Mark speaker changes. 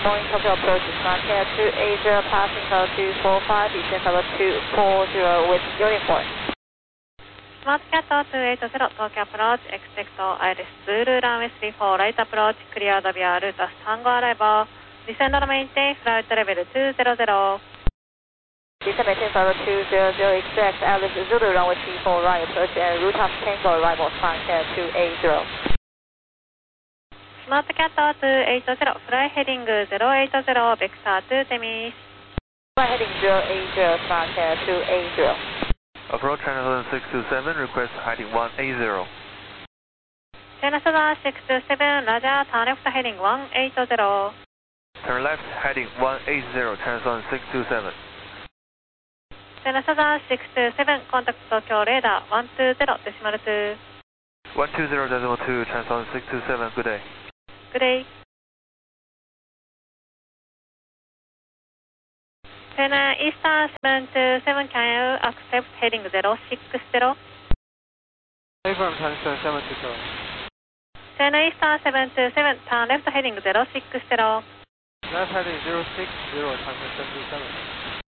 Speaker 1: morning, Tokyo approach is Smartcare 280, passing level 245, descent level 240 with uniform.
Speaker 2: Smartcat 280, Tokyo approach, expect ILS Zulu runway 34, right approach, clear the via route Tango arrival, descend and maintain flight level 200.
Speaker 1: Descend maintain flight level 200, expect ILS Zulu runway 34, right approach and route of Tango arrival, Smartcare 280.
Speaker 2: Smartcat 280, fly heading 080, vector 2 Temis.
Speaker 1: Fly heading 080, Smartcare 280.
Speaker 3: Approach China 627, request heading 180.
Speaker 2: China 627, Roger, turn left heading 180.
Speaker 3: Turn left heading 180, China 627.
Speaker 2: China 627, contact Tokyo radar 120.2.
Speaker 3: 120.2, China 627, good day.
Speaker 2: Good day. China Eastern 727, can you accept heading 060?
Speaker 4: Confirm China 727.
Speaker 2: China Eastern 727, turn left heading 060.
Speaker 4: Left heading 060, China 727.